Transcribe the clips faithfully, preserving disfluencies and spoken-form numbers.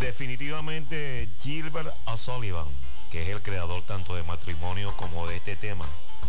Definitivamente Gilbert O'Sullivan, que es el creador tanto de Matrimonio como de este tema.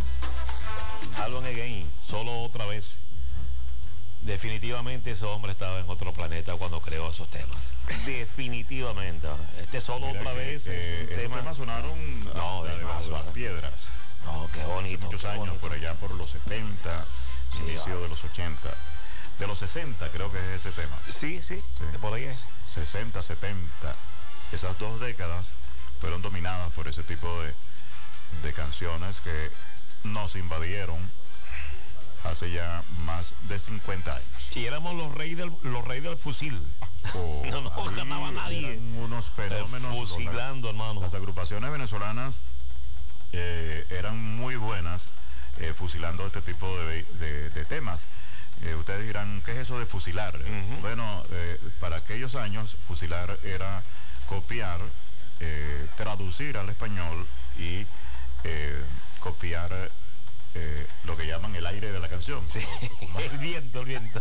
Alone Again, solo otra vez. Definitivamente ese hombre estaba en otro planeta cuando creó esos temas. Definitivamente. Este solo Mira otra que, vez. Eh, es un tema... temas sonaron no, de debajo de las piedras. No, qué bonito. Hace muchos qué años, bonito. por allá por los setenta, Sí, inicio va. de los ochenta. De los sesenta creo que es ese tema. Sí, sí, Sí. por ahí es. sesenta, setenta. Esas dos décadas fueron dominadas por ese tipo de, de canciones que nos invadieron hace ya más de cincuenta años. Y éramos los reyes del, los reyes del fusil. Oh, No nos ahí ganaba nadie. eran unos fenómenos. Eh, fusilando, hermano. Las agrupaciones venezolanas eh, eran muy buenas eh, fusilando este tipo de, de, de temas. Eh, ustedes dirán, ¿qué es eso de fusilar? Uh-huh. Bueno, eh, para aquellos años, fusilar era copiar, eh, traducir al español y eh, copiar eh, lo que llaman el aire de la canción. Sí. El viento, el viento.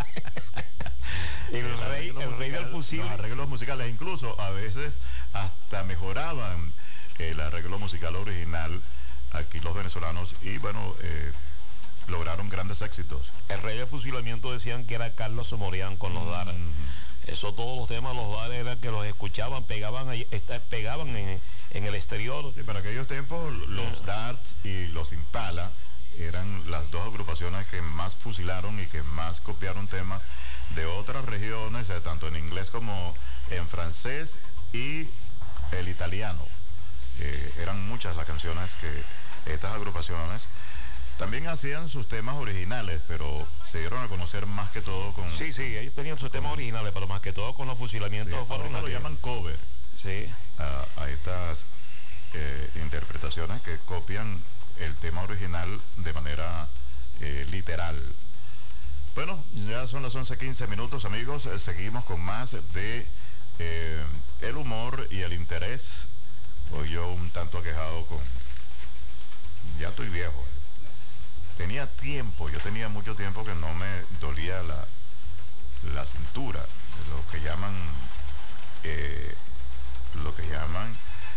El rey, el rey del fusil. Los arreglos musicales, incluso a veces hasta mejoraban el arreglo musical original aquí los venezolanos y bueno, eh, lograron grandes éxitos. El rey del fusilamiento decían que era Carlos Morián con los Dara. Mm-hmm. Eso, todos los temas, los Dara eran que los escuchaban, pegaban, ahí, está, pegaban en, en el exterior. Sí, para aquellos tiempos los Yeah. Darts y los Impala eran las dos agrupaciones que más fusilaron y que más copiaron temas de otras regiones, eh, tanto en inglés como en francés y el italiano. Eh, eran muchas las canciones que estas agrupaciones también hacían sus temas originales, pero se dieron a conocer más que todo con... Sí, sí, ellos tenían sus temas originales, pero más que todo con los fusilamientos Sí, fueron ahora lo aquí. llaman cover Sí. a, a estas eh, interpretaciones que copian el tema original de manera eh, literal. Bueno, ya son las once quince minutos, amigos. Eh, seguimos con más de eh, el humor y el interés. Hoy yo un tanto aquejado con... Ya estoy viejo. Eh. Tenía tiempo, yo tenía mucho tiempo que no me dolía la, la cintura, lo que llaman... Eh, lo que llaman...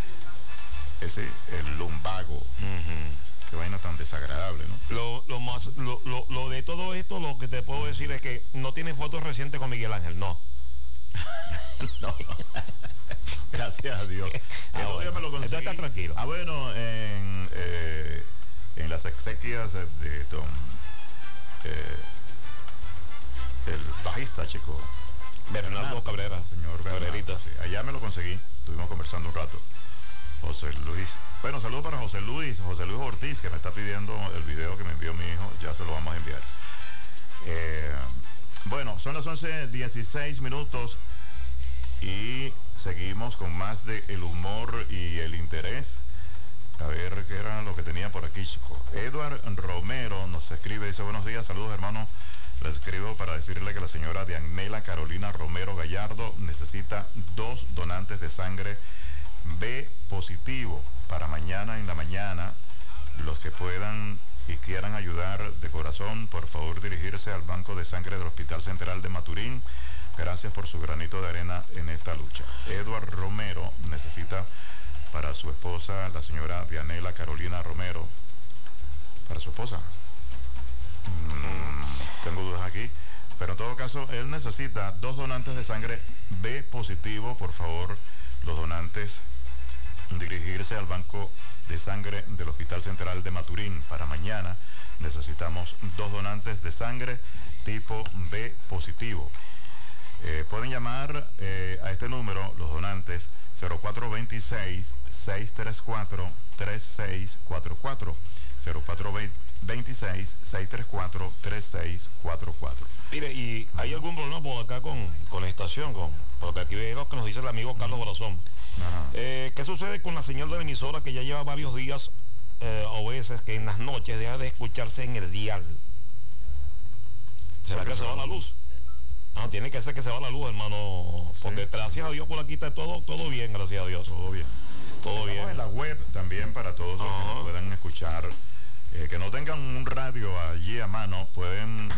Ese, el lumbago. Uh-huh. Qué vaina tan desagradable, ¿no? Lo, lo más, lo, lo, lo de todo esto, lo que te puedo decir es que no tiene fotos recientes con Miguel Ángel, no. No. Gracias a Dios. Ah, El otro día bueno. me lo conseguí. Entonces está tranquilo. Ah, bueno, en, eh, en las exequias de don eh, el bajista, chico. Bernardo Cabrera. Señor Bernardo. Cabrerita. Sí, allá me lo conseguí. Estuvimos conversando un rato. José Luis. Bueno, saludos para José Luis, José Luis Ortiz, que me está pidiendo el video que me envió mi hijo. Ya se lo vamos a enviar. Eh, bueno, son las once dieciséis minutos y seguimos con más de el humor y el interés. A ver qué era lo que tenía por aquí, chico. Edward Romero nos escribe, dice: buenos días, saludos hermano. Les escribo para decirle que la señora Dianela Carolina Romero Gallardo necesita dos donantes de sangre B positivo para mañana en la mañana. Los que puedan y quieran ayudar de corazón, por favor dirigirse al Banco de Sangre del Hospital Central de Maturín. Gracias por su granito de arena en esta lucha. Edward Romero necesita para su esposa, la señora Dianela Carolina Romero. Para su esposa. Mm, tengo dudas aquí. Pero en todo caso, él necesita dos donantes de sangre B positivo. Por favor, los donantes dirigirse al Banco de Sangre del Hospital Central de Maturín. Para mañana necesitamos dos donantes de sangre tipo B positivo. Eh, pueden llamar eh, a este número los donantes cero cuatro dos seis, seis tres cuatro, tres seis cuatro cuatro, cero cuatro dos seis, seis tres cuatro, tres seis cuatro cuatro. Mire, ¿y hay algún problema por acá con, con la estación? Con, porque aquí veo lo que nos dice el amigo Carlos Borazón. Eh, ¿Qué sucede con la señal de la emisora que ya lleva varios días eh, o veces que en las noches deja de escucharse en el dial? ¿Será que se va la luz? No, tiene que ser que se va la luz, hermano. Porque sí, gracias a Dios por aquí está todo, todo bien, gracias a Dios. Todo bien. Todo Estamos bien. En la web también para todos los uh-huh. que nos puedan escuchar. Eh, que no tengan un radio allí a mano, pueden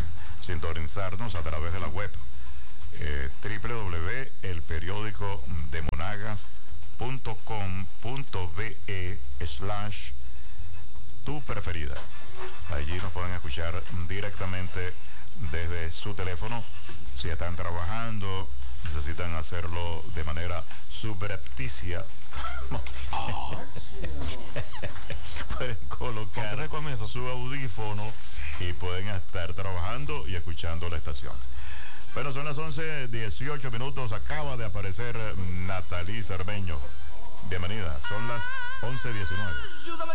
sintonizarnos a través de la web. Eh, doble u doble u doble u punto el periódico de monaga podcast punto com punto be slash tu preferida. Allí nos pueden escuchar directamente desde su teléfono. Si están trabajando, necesitan hacerlo de manera subrepticia. Pueden colocar su audífono y pueden estar trabajando y escuchando la estación. Bueno, son las once dieciocho minutos. Acaba de aparecer Natalie Cermeño. Bienvenida. Son las once diecinueve.